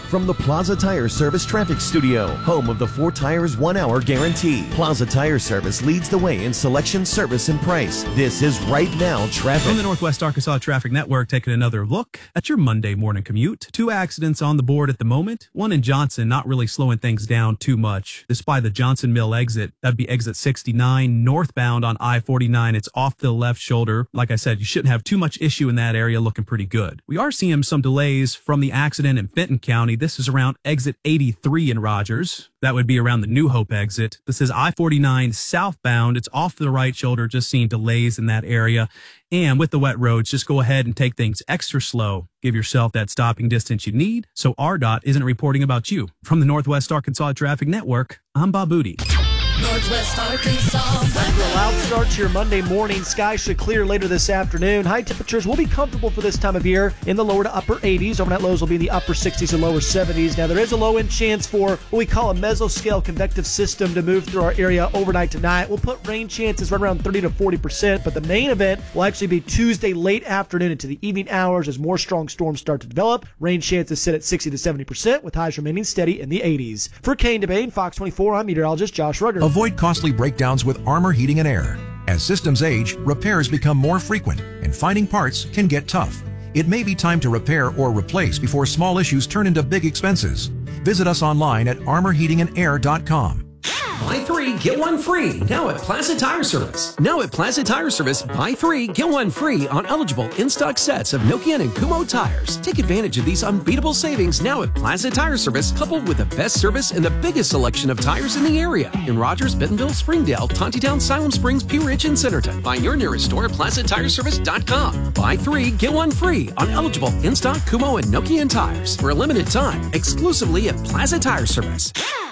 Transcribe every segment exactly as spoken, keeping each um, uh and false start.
from the Plaza Tire Service Traffic Studio, home of the four tires, one hour guarantee. Plaza Tire Service leads the way in selection, service, and price. This is Right Now Traffic. From the Northwest Arkansas Traffic Network, taking another look at your Monday morning commute. Two accidents on the board at the moment. One in Johnson, not really slowing things down too much. This by the Johnson Mill exit. That'd be exit sixty-nine, northbound on I forty-nine. It's off the left shoulder. Like I said, you shouldn't have too much issue in that area, looking pretty good. We are seeing some delays from the accident in Fenton County. This is around exit eighty-three in Rogers. That would be around the New Hope exit. This is I forty-nine southbound. It's off the right shoulder, just seeing delays in that area. And with the wet roads, just go ahead and take things extra slow. Give yourself that stopping distance you need so R D O T isn't reporting about you. From the Northwest Arkansas Traffic Network, I'm Bob Booty. Northwest Arkansas. After a loud start to your Monday morning, skies should clear later this afternoon. High temperatures will be comfortable for this time of year in the lower to upper eighties. Overnight lows will be in the upper sixties and lower seventies. Now, there is a low-end chance for what we call a mesoscale convective system to move through our area overnight tonight. We'll put rain chances right around thirty to forty percent, but the main event will actually be Tuesday late afternoon into the evening hours as more strong storms start to develop. Rain chances sit at sixty to seventy percent with highs remaining steady in the eighties. For Kane DeBane, Fox twenty-four, I'm meteorologist Josh Rugger. Avoid costly breakdowns with Armor Heating and Air. As systems age, repairs become more frequent, and finding parts can get tough. It may be time to repair or replace before small issues turn into big expenses. Visit us online at armor heating and air dot com. Buy three, get one free. Now at Plaza Tire Service. Now at Plaza Tire Service, buy three, get one free on eligible in-stock sets of Nokian and Kumho tires. Take advantage of these unbeatable savings now at Plaza Tire Service, coupled with the best service and the biggest selection of tires in the area. In Rogers, Bentonville, Springdale, Tontitown, Siloam Springs, Pea Ridge, and Centerton. Find your nearest store at plaza tire service dot com. Buy three, get one free on eligible in-stock Kumho and Nokian tires. For a limited time, exclusively at Plaza Tire Service.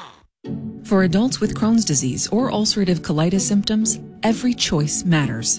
For adults with Crohn's disease or ulcerative colitis symptoms, every choice matters.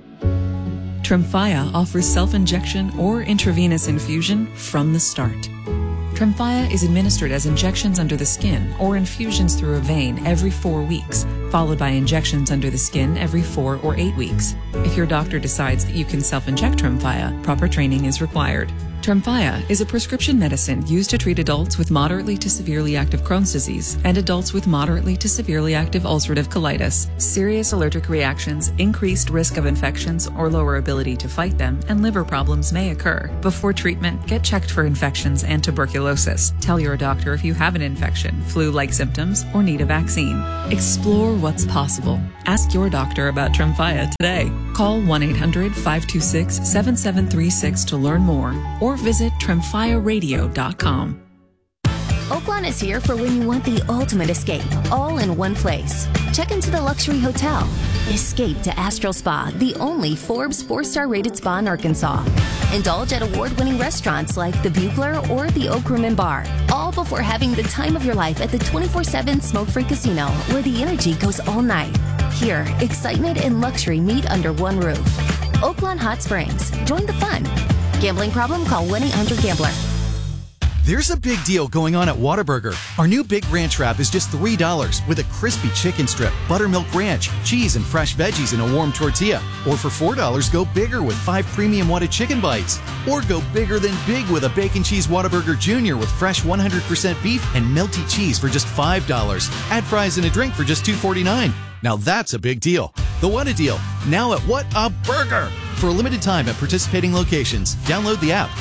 Tremfya offers self-injection or intravenous infusion from the start. Tremfya is administered as injections under the skin or infusions through a vein every four weeks, followed by injections under the skin every four or eight weeks. If your doctor decides that you can self-inject Tremfya, proper training is required. Tremfya is a prescription medicine used to treat adults with moderately to severely active Crohn's disease and adults with moderately to severely active ulcerative colitis. Serious allergic reactions, increased risk of infections or lower ability to fight them, and liver problems may occur. Before treatment, get checked for infections and tuberculosis. Tell your doctor if you have an infection, flu-like symptoms, or need a vaccine. Explore what's possible. Ask your doctor about Tremfya today. Call one eight hundred, five two six, seven seven three six to learn more, or visit tremfya radio dot com. Oaklawn is here for when you want the ultimate escape, all in one place. Check into the luxury hotel. Escape to Astral Spa, the only Forbes four-star rated spa in Arkansas. Indulge at award-winning restaurants like the Bugler or the Oak Room and Bar, all before having the time of your life at the twenty-four seven smoke-free casino, where the energy goes all night. Here, excitement and luxury meet under one roof. Oaklawn Hot Springs. Join the fun. Gambling problem? Call one eight hundred gambler. There's a big deal going on at Whataburger. Our new Big Ranch wrap is just three dollars with a crispy chicken strip, buttermilk ranch, cheese, and fresh veggies in a warm tortilla. Or for four dollars, go bigger with five premium Whata chicken bites. Or go bigger than big with a Bacon Cheese Whataburger Junior with fresh one hundred percent beef and melty cheese for just five dollars. Add fries and a drink for just two forty-nine. Now that's a big deal. The Whata deal, now at What a Burger! For a limited time at participating locations. Download the app.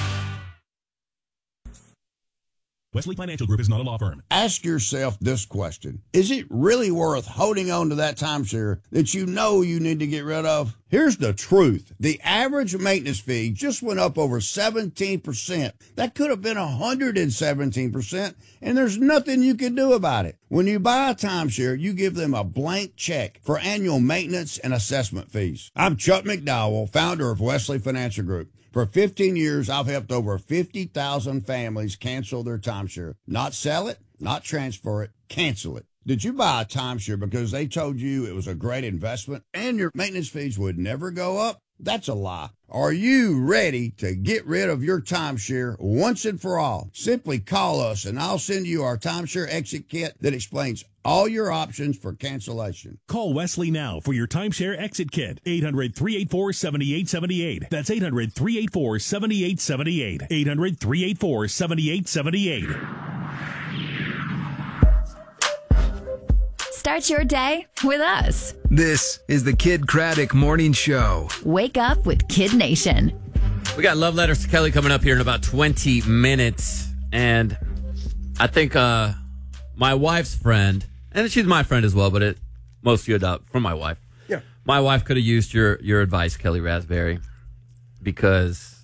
Wesley Financial Group is not a law firm. Ask yourself this question. Is it really worth holding on to that timeshare that you know you need to get rid of? Here's the truth. The average maintenance fee just went up over seventeen percent. That could have been one hundred seventeen percent, and there's nothing you can do about it. When you buy a timeshare, you give them a blank check for annual maintenance and assessment fees. I'm Chuck McDowell, founder of Wesley Financial Group. For fifteen years, I've helped over fifty thousand families cancel their timeshare. Not sell it, not transfer it, cancel it. Did you buy a timeshare because they told you it was a great investment and your maintenance fees would never go up? That's a lie. Are you ready to get rid of your timeshare once and for all? Simply call us and I'll send you our timeshare exit kit that explains all your options for cancellation. Call Wesley now for your timeshare exit kit. eight hundred, three eight four, seven eight seven eight. That's eight hundred, three eight four, seven eight seven eight. eight hundred, three eight four, seven eight seven eight. Start your day with us. This is the Kid Craddock Morning Show. Wake up with Kid Nation. We got Love Letters to Kelly coming up here in about twenty minutes. And I think uh, my wife's friend, and she's my friend as well, but it mostly adopt from my wife. Yeah. My wife could have used your, your advice, Kelly Raspberry, because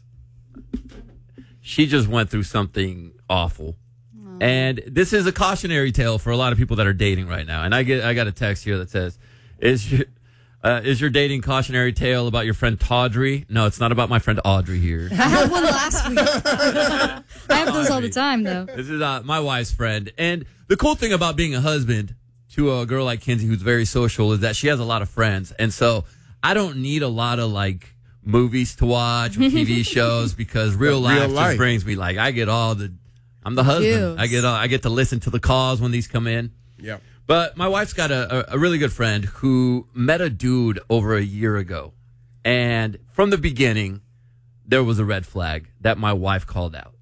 she just went through something awful. And this is a cautionary tale for a lot of people that are dating right now. And I get I got a text here that says, "Is your uh, is your dating cautionary tale about your friend Tawdry?" No, it's not about my friend Audrey here. I had one last week. I have those all the time, though. This is uh, my wife's friend. And the cool thing about being a husband to a girl like Kinsey, who's very social, is that she has a lot of friends. And so I don't need a lot of like movies to watch or T V shows, because real life Real just life. brings me like I get all the. I'm the husband. Juice. I get uh, I get to listen to the calls when these come in. Yeah. But my wife's got a, a, a really good friend who met a dude over a year ago. And from the beginning, there was a red flag that my wife called out.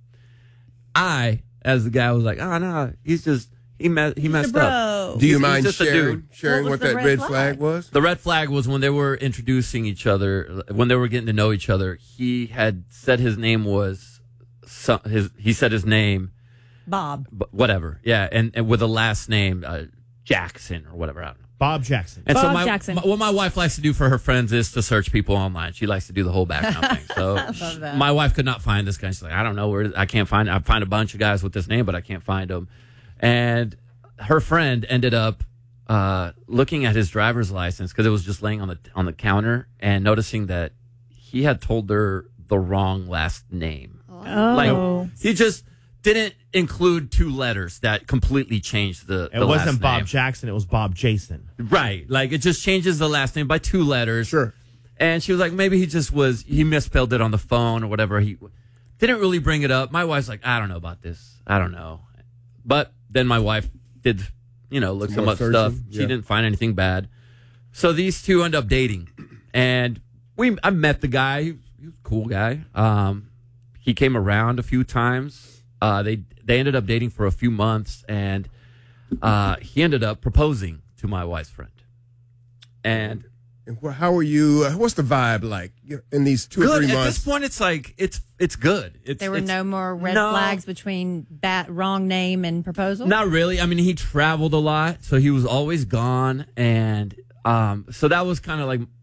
I, as the guy, was like, oh, no, he's just, he, me- he messed up. Do you He's- mind he's just a sharing, dude. sharing what, What was that the red red flag? flag? was? The red flag was when they were introducing each other, when they were getting to know each other, he had said his name was, some, his, he said his name, Bob. but whatever. Yeah. And, and with a last name, uh, Jackson or whatever. I don't know. Bob Jackson. And so Bob my, Jackson. my, what my wife likes to do for her friends is to search people online. She likes to do the whole background thing. So love that. my wife could not find this guy. She's like, I don't know where, I can't find, I find a bunch of guys with this name, but I can't find them. And her friend ended up, uh, looking at his driver's license, because it was just laying on the, on the counter, and noticing that he had told her the wrong last name. Oh. Like, he just didn't include two letters that completely changed the, It the wasn't last Bob name. Jackson. It was Bob Jason. Right. Like, it just changes the last name by two letters. Sure. And she was like, maybe he just was, he misspelled it on the phone or whatever. He didn't really bring it up. My wife's like, I don't know about this. I don't know. But then my wife did, you know, look Some some more up stuff. searching, She yeah. didn't find anything bad. So these two end up dating. And we, I met the guy. He, he was a cool guy. Um, he came around a few times. Uh, they, they ended up dating for a few months, and uh, he ended up proposing to my wife's friend. And And wh- how are you? Uh, what's the vibe like in these two or good. three At months? this point, it's like it's it's good. It's, There were it's, no more red no. flags between that wrong name and proposal? Not really. I mean, he traveled a lot, so he was always gone, and um, so that was kind of like